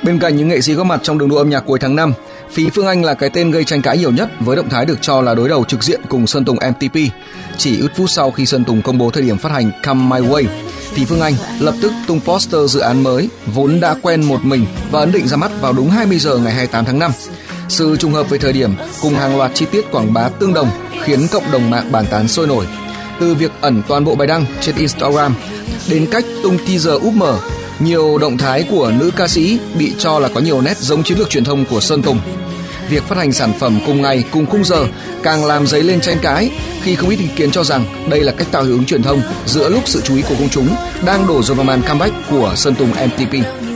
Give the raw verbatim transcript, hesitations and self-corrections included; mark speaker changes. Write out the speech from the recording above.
Speaker 1: Bên cạnh những nghệ sĩ góp mặt trong đường đua âm nhạc cuối tháng năm, Phí Phương Anh là cái tên gây tranh cãi nhiều nhất với động thái được cho là đối đầu trực diện cùng Sơn Tùng em tê pê. Chỉ ít phút sau khi Sơn Tùng công bố thời điểm phát hành Come My Way, Phí Phương Anh lập tức tung poster dự án mới vốn đã quen một mình và ấn định ra mắt vào đúng hai mươi giờ ngày hai mươi tám tháng năm. Sự trùng hợp về thời điểm cùng hàng loạt chi tiết quảng bá tương đồng khiến cộng đồng mạng bàn tán sôi nổi. Từ việc ẩn toàn bộ bài đăng trên Instagram đến cách tung teaser úp mở, nhiều động thái của nữ ca sĩ bị cho là có nhiều nét giống chiến lược truyền thông của Sơn Tùng. Việc phát hành sản phẩm cùng ngày cùng khung giờ càng làm dấy lên tranh cãi khi không ít ý kiến cho rằng đây là cách tạo hiệu ứng truyền thông giữa lúc sự chú ý của công chúng đang đổ dồn vào màn comeback của Sơn Tùng em tê pê.